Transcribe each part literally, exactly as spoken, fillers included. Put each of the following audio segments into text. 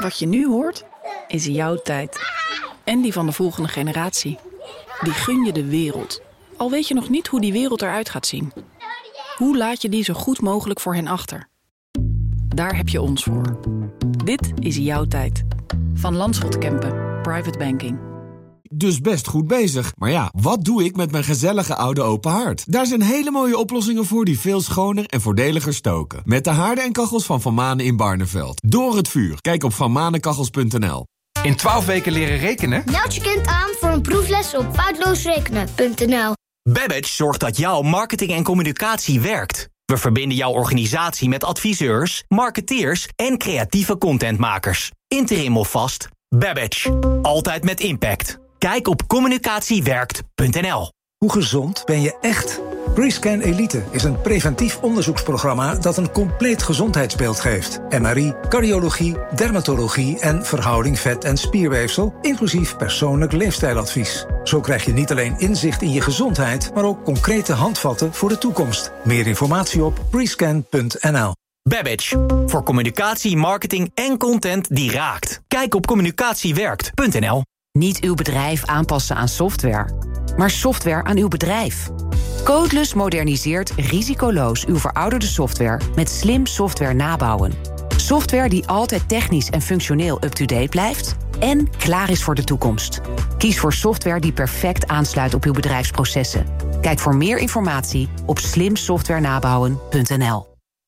Wat je nu hoort, is jouw tijd. En die van de volgende generatie. Die gun je de wereld. Al weet je nog niet hoe die wereld eruit gaat zien. Hoe laat je die zo goed mogelijk voor hen achter? Daar heb je ons voor. Dit is jouw tijd. Van Landschot Kempen, Private Banking. Dus best goed bezig. Maar ja, wat doe ik met mijn gezellige oude open haard? Daar zijn hele mooie oplossingen voor die veel schoner en voordeliger stoken. Met de haarden en kachels van Van Manen in Barneveld. Door het vuur. Kijk op van manenkachels punt n l. In twaalf weken leren rekenen? Meld je kind aan voor een proefles op foutloosrekenen punt n l. Babbage zorgt dat jouw marketing en communicatie werkt. We verbinden jouw organisatie met adviseurs, marketeers en creatieve contentmakers. Interim of vast, Babbage. Altijd met impact. Kijk op communicatiewerkt punt n l. Hoe gezond ben je echt? Prescan Elite is een preventief onderzoeksprogramma dat een compleet gezondheidsbeeld geeft. M R I, cardiologie, dermatologie en verhouding vet- en spierweefsel, inclusief persoonlijk leefstijladvies. Zo krijg je niet alleen inzicht in je gezondheid, maar ook concrete handvatten voor de toekomst. Meer informatie op prescan punt n l. Babbage. Voor communicatie, marketing en content die raakt. Kijk op communicatiewerkt punt n l. Niet uw bedrijf aanpassen aan software, maar software aan uw bedrijf. Codeless moderniseert risicoloos uw verouderde software met slim software nabouwen. Software die altijd technisch en functioneel up-to-date blijft en klaar is voor de toekomst. Kies voor software die perfect aansluit op uw bedrijfsprocessen. Kijk voor meer informatie op slim software nabouwen punt n l.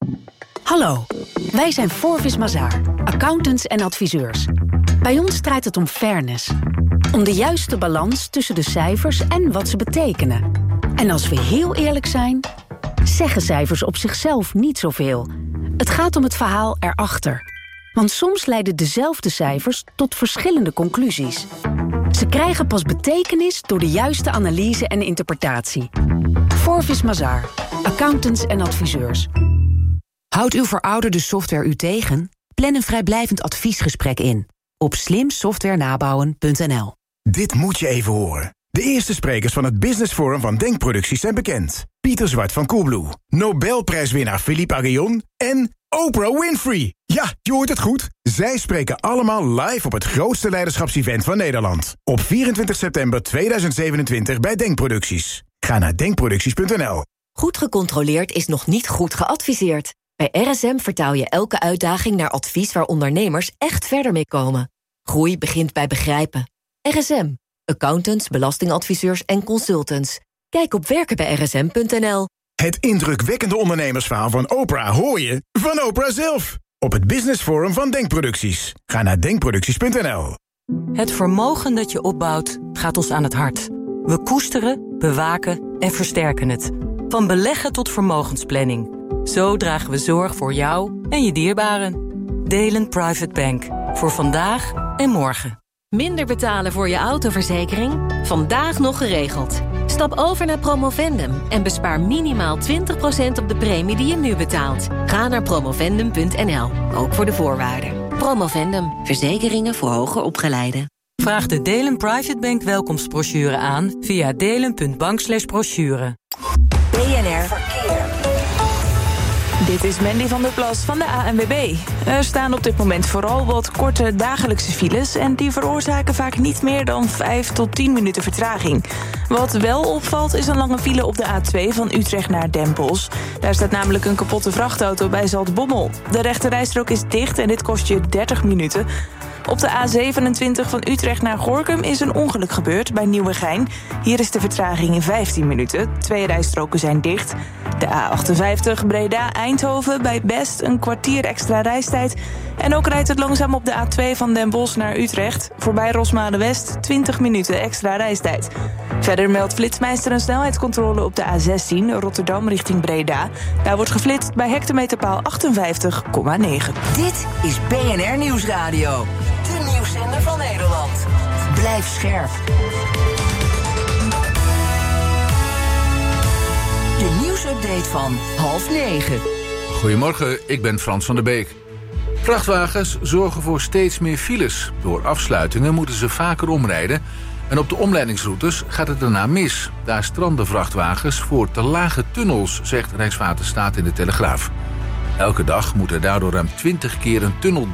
Hallo, wij zijn Forvis Mazars, accountants en adviseurs. Bij ons draait het om fairness. Om de juiste balans tussen de cijfers en wat ze betekenen. En als we heel eerlijk zijn, zeggen cijfers op zichzelf niet zoveel. Het gaat om het verhaal erachter. Want soms leiden dezelfde cijfers tot verschillende conclusies. Ze krijgen pas betekenis door de juiste analyse en interpretatie. Forvis Mazars, accountants en adviseurs. Houdt uw verouderde software u tegen? Plan een vrijblijvend adviesgesprek in op slim software nabouwen punt n l. Dit moet je even horen. De eerste sprekers van het Business Forum van Denkproducties zijn bekend. Pieter Zwart van Coolblue, Nobelprijswinnaar Philippe Aghion en Oprah Winfrey. Ja, je hoort het goed. Zij spreken allemaal live op het grootste leiderschapsevent van Nederland. Op vierentwintig september tweeduizend zevenentwintig bij Denkproducties. Ga naar denkproducties punt n l. Goed gecontroleerd is nog niet goed geadviseerd. Bij R S M vertaal je elke uitdaging naar advies waar ondernemers echt verder mee komen. Groei begint bij begrijpen. R S M. Accountants, belastingadviseurs en consultants. Kijk op werken bij r s m punt n l. Het indrukwekkende ondernemersverhaal van Oprah hoor je van Oprah zelf. Op het Business Forum van Denkproducties. Ga naar denkproducties punt n l. Het vermogen dat je opbouwt gaat ons aan het hart. We koesteren, bewaken en versterken het. Van beleggen tot vermogensplanning. Zo dragen we zorg voor jou en je dierbaren. Delen Private Bank. Voor vandaag en morgen. Minder betalen voor je autoverzekering? Vandaag nog geregeld. Stap over naar Promovendum en bespaar minimaal twintig procent op de premie die je nu betaalt. Ga naar promovendum punt n l, ook voor de voorwaarden. Promovendum, verzekeringen voor hoger opgeleiden. Vraag de Delen Private Bank welkomstbrochure aan via delen punt bank slash brochure. B N R Verkeer. Dit is Mandy van der Plas van de A N W B. Er staan op dit moment vooral wat korte dagelijkse files en die veroorzaken vaak niet meer dan vijf tot tien minuten vertraging. Wat wel opvalt is een lange file op de A twee van Utrecht naar Den Bosch. Daar staat namelijk een kapotte vrachtauto bij Zaltbommel. De rechterrijstrook is dicht en dit kost je dertig minuten. Op de A zevenentwintig van Utrecht naar Gorinchem is een ongeluk gebeurd bij Nieuwegein. Hier is de vertraging in vijftien minuten. Twee rijstroken zijn dicht. De A achtenvijftig Breda-Eindhoven bij Best een kwartier extra reistijd. En ook rijdt het langzaam op de A twee van Den Bosch naar Utrecht. Voorbij Rosmalen-West twintig minuten extra reistijd. Verder meldt Flitsmeister een snelheidscontrole op de A zestien Rotterdam richting Breda. Daar wordt geflitst bij hectometerpaal achtenvijftig komma negen. Dit is B N R Nieuwsradio. De nieuwszender van Nederland. Blijf scherp. De nieuwsupdate van half negen. Goedemorgen, ik ben Frans van der Beek. Vrachtwagens zorgen voor steeds meer files. Door afsluitingen moeten ze vaker omrijden. En op de omleidingsroutes gaat het daarna mis. Daar stranden vrachtwagens voor te lage tunnels, zegt Rijkswaterstaat in de Telegraaf. Elke dag moet er daardoor ruim twintig keer een tunnel